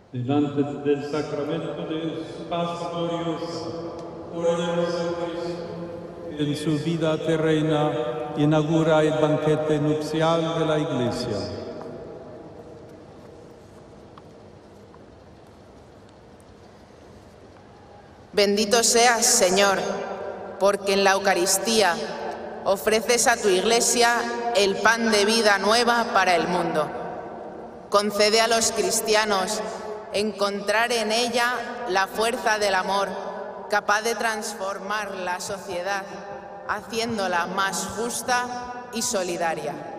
delante del sacramento de su paso glorioso, oremos a Cristo. En su vida terrena inaugura el banquete nupcial de la Iglesia. Bendito seas, Señor, porque en la Eucaristía ofreces a tu Iglesia el pan de vida nueva para el mundo. Concede a los cristianos encontrar en ella la fuerza del amor, capaz de transformar la sociedad, haciéndola más justa y solidaria.